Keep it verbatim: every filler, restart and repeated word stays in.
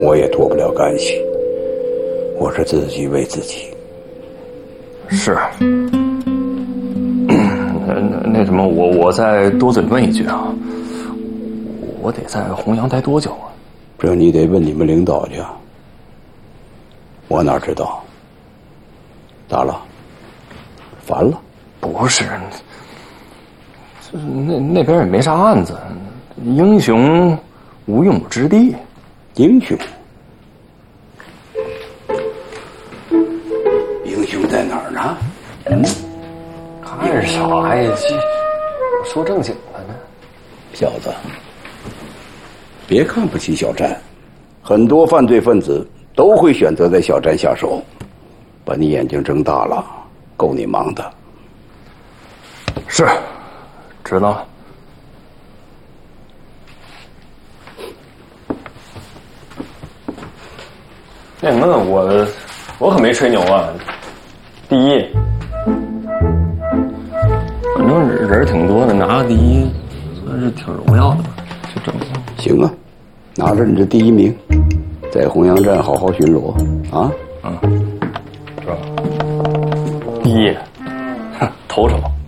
我也脱不了干系。我是自己为自己。 是。那那什么，我我再多嘴问一句啊，我得在弘扬待多久啊？ 这你得问你们领导去。我哪知道？咋了？烦了？ 不是，那那边也没啥案子，英雄无用武之地。 英雄？英雄在哪儿呢？嗯， 看啥呀？我说正经的呢。 小子，别看不起小站，很多犯罪分子都会选择在小站下手，把你眼睛睁大了，够你忙的。 是，知道了。那什么，我我可没吹牛啊，第一，反正人挺多的，拿个第一算是挺荣耀的吧，就这么。 行啊，拿着你这第一名，在弘扬站好好巡逻啊。 嗯，是吧？第一，头筹。